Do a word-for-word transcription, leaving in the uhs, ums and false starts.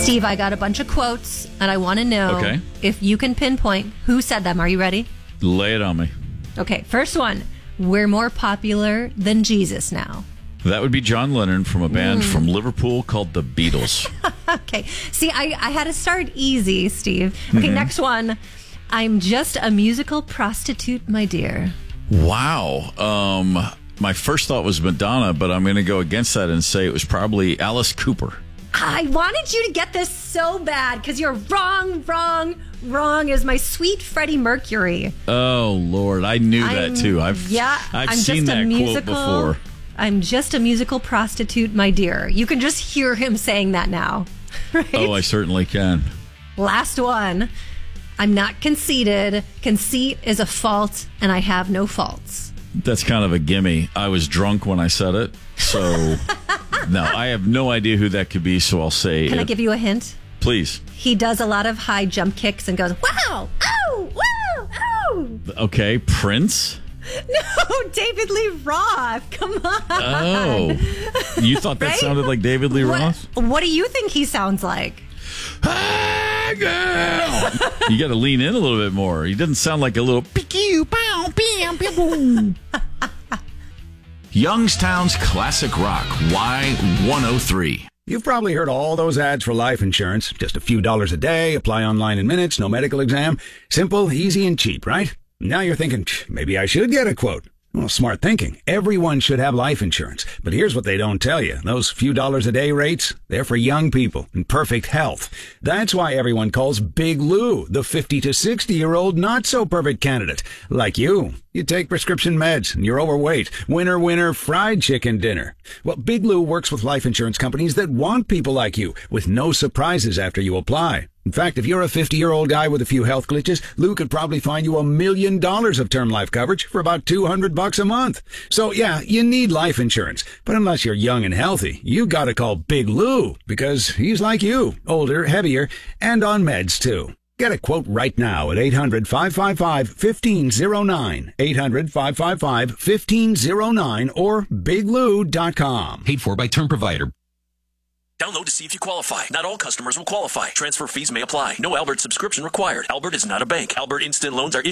Steve, I got a bunch of quotes, and I want to know Okay. if you can pinpoint who said them. Are you ready? Lay it on me. Okay, first one. We're more popular than Jesus now. That would be John Lennon from a band Mm. from Liverpool called the Beatles. Okay. See, I, I had to start easy, Steve. Okay, Mhm. next one. I'm just a musical prostitute, my dear. Wow. Um, my first thought was Madonna, but I'm going to go against that and say it was probably Alice Cooper. I wanted you to get this so bad because you're wrong, wrong, wrong. Is my sweet Freddie Mercury. Oh, Lord. I knew I'm- that, too. I've, yeah, I've I'm seen just a that musical, quote before. I'm just a musical prostitute, my dear. You can just hear him saying that now. Right? Oh, I certainly can. Last one. I'm not conceited. Conceit is a fault, and I have no faults. That's kind of a gimme. I was drunk when I said it, so no, I have no idea who that could be, so I'll say Can I it. give you a hint? Please. He does a lot of high jump kicks and goes, wow, oh, wow, oh. Okay, Prince? No, David Lee Roth. Come on. Oh. You thought that Right? sounded like David Lee What, Roth? what do you think he sounds like? Hey, girl! You got to lean in a little bit more. He doesn't sound like a little pew pow pew pew boom. Youngstown's Classic Rock, Y one oh three. You've probably heard all those ads for life insurance. Just a few dollars a day, apply online in minutes, no medical exam. Simple, easy, and cheap, right? Now you're thinking, maybe I should get a quote. Well, smart thinking. Everyone should have life insurance. But here's what they don't tell you. Those few dollars a day rates, they're for young people in perfect health. That's why everyone calls Big Lou the fifty to sixty-year-old not-so-perfect candidate. Like you. You take prescription meds and you're overweight. Winner, winner, fried chicken dinner. Well, Big Lou works with life insurance companies that want people like you with no surprises after you apply. In fact, if you're a fifty-year-old guy with a few health glitches, Lou could probably find you a million dollars of term life coverage for about two hundred bucks a month. So yeah, you need life insurance. But unless you're young and healthy, you gotta call Big Lou because he's like you, older, heavier, and on meds too. Get a quote right now at eight hundred, five five five, one five zero nine, eight hundred, five five five, one five zero nine or big lou dot com. Paid for by Term Provider. Download to see if you qualify. Not all customers will qualify. Transfer fees may apply. No Albert subscription required. Albert is not a bank. Albert Instant Loans are issued